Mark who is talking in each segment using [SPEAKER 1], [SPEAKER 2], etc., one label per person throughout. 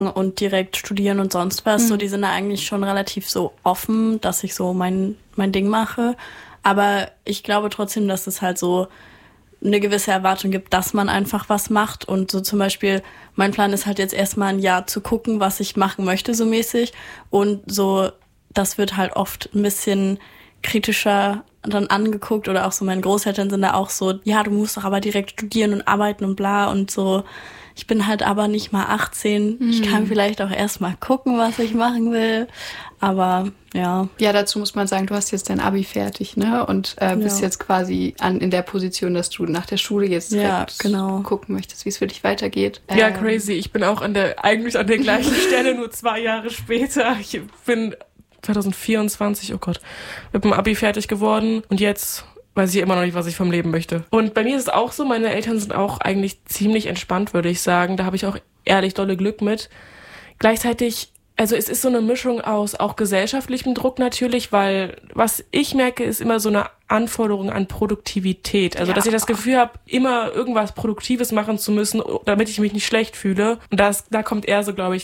[SPEAKER 1] und direkt studieren und sonst was. So, die sind da eigentlich schon relativ so offen, dass ich so mein Ding mache. Aber ich glaube trotzdem, dass es halt so eine gewisse Erwartung gibt, dass man einfach was macht. Und so zum Beispiel, mein Plan ist halt jetzt erstmal ein Jahr zu gucken, was ich machen möchte, so mäßig. Und so, das wird halt oft ein bisschen kritischer dann angeguckt. Oder auch so meine Großeltern sind da auch so, ja, du musst doch aber direkt studieren und arbeiten und bla und so. Ich bin halt aber nicht mal 18. Ich kann vielleicht auch erst mal gucken, was ich machen will. Aber ja.
[SPEAKER 2] Ja, dazu muss man sagen, du hast jetzt dein Abi fertig, ne? Und bist jetzt quasi in der Position, dass du nach der Schule jetzt direkt gucken möchtest, wie es für dich weitergeht.
[SPEAKER 3] Ja, crazy. Ich bin auch eigentlich an der gleichen Stelle, nur 2 Jahre später. Ich bin 2024, oh Gott, mit dem Abi fertig geworden. Und jetzt weiß ich immer noch nicht, was ich vom Leben möchte. Und bei mir ist es auch so, meine Eltern sind auch eigentlich ziemlich entspannt, würde ich sagen. Da habe ich auch ehrlich dolle Glück mit. Gleichzeitig, also es ist so eine Mischung aus auch gesellschaftlichem Druck natürlich, weil was ich merke, ist immer so eine Anforderung an Produktivität. Also dass ich das Gefühl habe, immer irgendwas Produktives machen zu müssen, damit ich mich nicht schlecht fühle. Und da kommt eher so, glaube ich,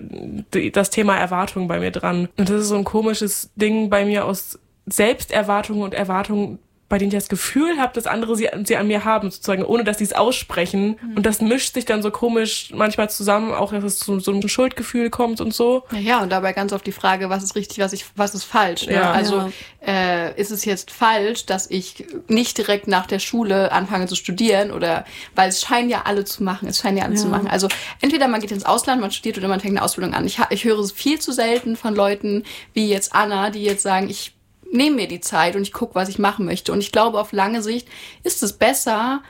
[SPEAKER 3] das Thema Erwartung bei mir dran. Und das ist so ein komisches Ding bei mir aus Selbsterwartungen und Erwartungen, bei denen ich das Gefühl habe, dass andere sie an mir haben, sozusagen, ohne dass sie es aussprechen. Und das mischt sich dann so komisch manchmal zusammen, auch dass es zu so einem Schuldgefühl kommt und so.
[SPEAKER 2] Ja, und dabei ganz oft die Frage, was ist richtig, was ist falsch. Ne?
[SPEAKER 3] Ja.
[SPEAKER 2] Also ist es jetzt falsch, dass ich nicht direkt nach der Schule anfange zu studieren? Oder weil es scheinen ja alle zu machen. Also entweder man geht ins Ausland, man studiert oder man fängt eine Ausbildung an. Ich höre viel zu selten von Leuten wie jetzt Anna, die jetzt sagen, ich nehme mir die Zeit und ich gucke, was ich machen möchte. Und ich glaube, auf lange Sicht ist es besser,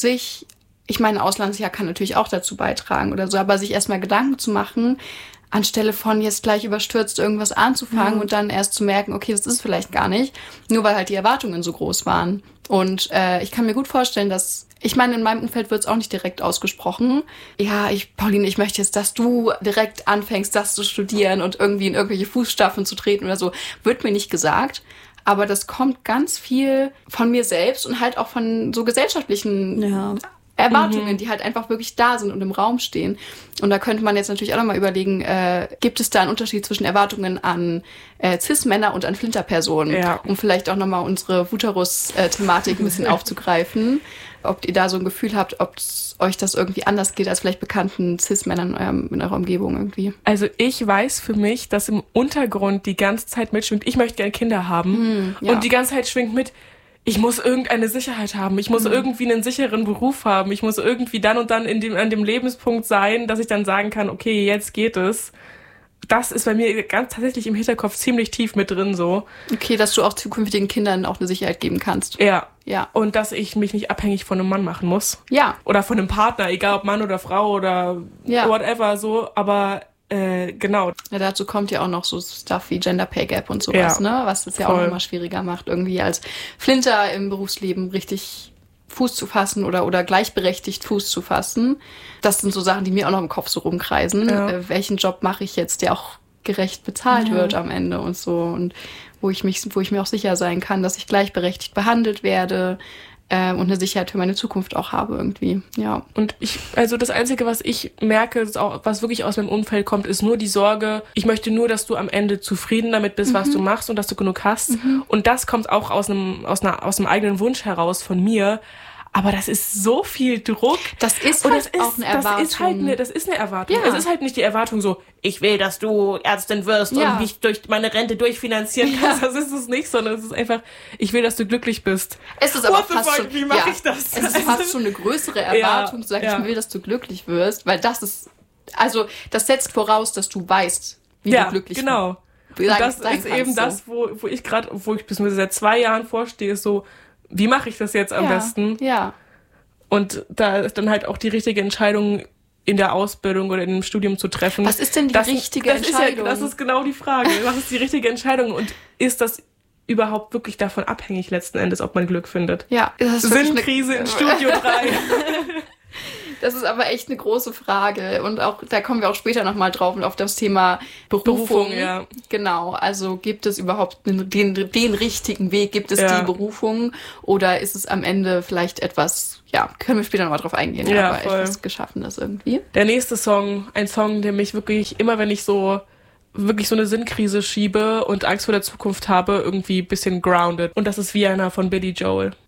[SPEAKER 2] ich meine, Auslandsjahr kann natürlich auch dazu beitragen oder so, aber sich erstmal Gedanken zu machen, anstelle von jetzt gleich überstürzt irgendwas anzufangen und dann erst zu merken, okay, das ist vielleicht gar nicht, nur weil halt die Erwartungen so groß waren. Und ich kann mir gut vorstellen, ich meine, in meinem Umfeld wird es auch nicht direkt ausgesprochen. Ja, Pauline, ich möchte jetzt, dass du direkt anfängst, das zu studieren und irgendwie in irgendwelche Fußstapfen zu treten oder so. Wird mir nicht gesagt. Aber das kommt ganz viel von mir selbst und halt auch von so gesellschaftlichen Erwartungen, die halt einfach wirklich da sind und im Raum stehen. Und da könnte man jetzt natürlich auch nochmal überlegen, gibt es da einen Unterschied zwischen Erwartungen an Cis-Männer und an Flinterpersonen? Ja. Um vielleicht auch nochmal unsere Vuterus-Thematik ein bisschen aufzugreifen. Ob ihr da so ein Gefühl habt, ob euch das irgendwie anders geht als vielleicht bekannten Cis-Männern in eurer Umgebung irgendwie.
[SPEAKER 3] Also ich weiß für mich, dass im Untergrund die ganze Zeit mitschwingt, ich möchte gerne Kinder haben. Und die ganze Zeit schwingt mit, ich muss irgendeine Sicherheit haben, ich muss irgendwie einen sicheren Beruf haben, ich muss irgendwie dann und dann an dem Lebenspunkt sein, dass ich dann sagen kann, okay, jetzt geht es. Das ist bei mir ganz tatsächlich im Hinterkopf ziemlich tief mit drin so.
[SPEAKER 2] Okay, dass du auch zukünftigen Kindern auch eine Sicherheit geben kannst.
[SPEAKER 3] Ja. Und dass ich mich nicht abhängig von einem Mann machen muss.
[SPEAKER 2] Ja.
[SPEAKER 3] Oder von einem Partner, egal ob Mann oder Frau oder whatever so, aber genau.
[SPEAKER 2] Ja, dazu kommt ja auch noch so Stuff wie Gender Pay Gap und sowas, ne? Was es ja auch nochmal schwieriger macht, irgendwie als Flinter im Berufsleben richtig Fuß zu fassen oder gleichberechtigt Fuß zu fassen. Das sind so Sachen, die mir auch noch im Kopf so rumkreisen. Ja. Welchen Job mache ich jetzt, der auch gerecht bezahlt wird am Ende und so. Und wo ich mir auch sicher sein kann, dass ich gleichberechtigt behandelt werde und eine Sicherheit für meine Zukunft auch habe irgendwie, ja.
[SPEAKER 3] Und also das Einzige, was ich merke, was wirklich aus meinem Umfeld kommt, ist nur die Sorge, ich möchte nur, dass du am Ende zufrieden damit bist, was du machst und dass du genug hast. Und das kommt auch aus einem eigenen Wunsch heraus von mir. Aber das ist so viel Druck.
[SPEAKER 2] Das ist halt auch eine Erwartung.
[SPEAKER 3] Das ist eine Erwartung. Ja. Es ist halt nicht die Erwartung so, ich will, dass du Ärztin wirst und mich durch meine Rente durchfinanzieren kannst. Das ist es nicht, sondern es ist einfach, ich will, dass du glücklich bist.
[SPEAKER 2] Es ist aber fast schon, wie mache ich das? Es ist fast schon eine größere Erwartung, zu sagen, ich will, dass du glücklich wirst, weil das setzt voraus, dass du weißt, wie du glücklich wirst. Genau.
[SPEAKER 3] Und das ist eben das, wo ich bis seit 2 Jahren vorstehe, ist so, wie mache ich das jetzt am besten?
[SPEAKER 2] Ja.
[SPEAKER 3] Und da ist dann halt auch die richtige Entscheidung in der Ausbildung oder in dem Studium zu treffen.
[SPEAKER 2] Was ist denn die richtige Entscheidung?
[SPEAKER 3] Das ist genau die Frage. Was ist die richtige Entscheidung? Und ist das überhaupt wirklich davon abhängig letzten Endes, ob man Glück findet?
[SPEAKER 2] Ja.
[SPEAKER 3] Sinnkrise in Studio 3.
[SPEAKER 2] Das ist aber echt eine große Frage. Und auch da kommen wir auch später nochmal drauf, auf das Thema Berufung.
[SPEAKER 3] Ja.
[SPEAKER 2] Genau, also gibt es überhaupt den richtigen Weg? Gibt es die Berufung? Oder ist es am Ende vielleicht etwas ja, können wir später nochmal drauf eingehen.
[SPEAKER 3] Ja,
[SPEAKER 2] aber
[SPEAKER 3] voll.
[SPEAKER 2] es geschaffen das irgendwie.
[SPEAKER 3] Der nächste Song, ein Song, der mich wirklich immer, wenn ich so wirklich so eine Sinnkrise schiebe und Angst vor der Zukunft habe, irgendwie ein bisschen grounded. Und das ist Vienna von Billy Joel.